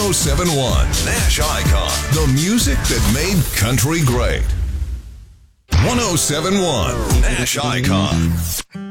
1071 Nash Icon, the music that made country great. 1071 Nash Icon.